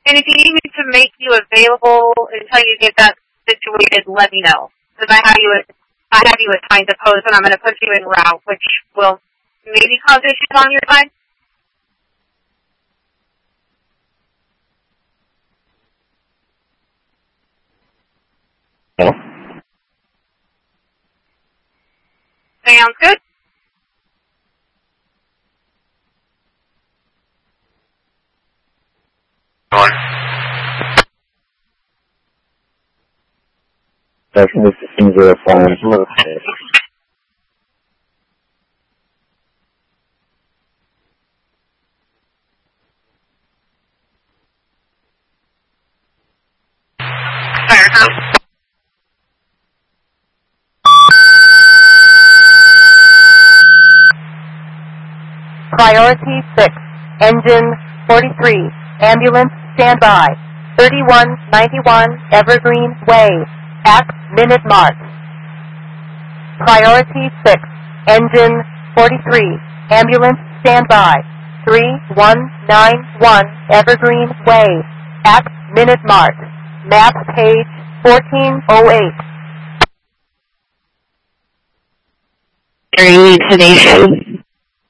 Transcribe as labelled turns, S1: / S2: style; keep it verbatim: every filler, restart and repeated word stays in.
S1: And if you need me to make you available until you get that situated, let me know. Because I have you I have you assigned to post, and I'm going to put you in route, which will maybe cause issues on your side.
S2: Hello?
S1: Sounds good.
S2: On. Station is sixteen zero four.
S3: Priority six, engine forty-three, ambulance standby, thirty-one ninety-one Evergreen Way, at minute mark. Priority six, engine forty-three, ambulance standby, thirty-one ninety-one Evergreen Way, at minute mark. Map page fourteen oh eight.
S4: During sedation.